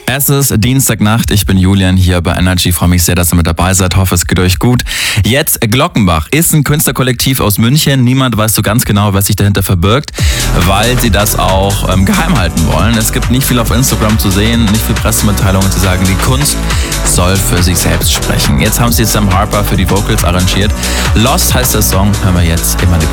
Es ist Dienstagnacht, ich bin Julian hier bei Energy, freue mich sehr, dass ihr mit dabei seid, hoffe es geht euch gut. Jetzt Glockenbach ist ein Künstlerkollektiv aus München, niemand weiß so ganz genau, was sich dahinter verbirgt, weil sie das auch geheim halten wollen. Es gibt nicht viel auf Instagram zu sehen, nicht viel Pressemitteilungen zu sagen, die Kunst soll für sich selbst sprechen. Jetzt haben sie Sam Harper für die Vocals arrangiert. Lost heißt der Song, hören wir jetzt immer